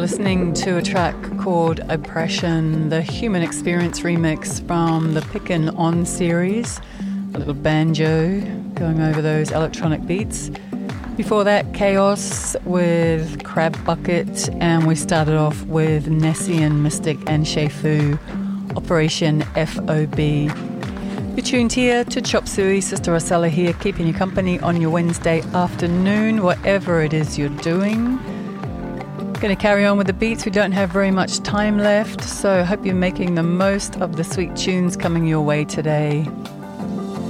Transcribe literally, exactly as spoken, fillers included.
listening to a track called Oppression, the Human Experience remix from the Pickin' On series, a little banjo going over those electronic beats. Before that, Chaos with Crab Bucket, and we started off with Nessian, Mystic and Shefu, Operation F O B. You're tuned here to Chop Suey, Sister Rosella here, keeping you company on your Wednesday afternoon, whatever it is you're doing. Going to carry on with the beats. We don't have very much time left, so I hope you're making the most of the sweet tunes coming your way today.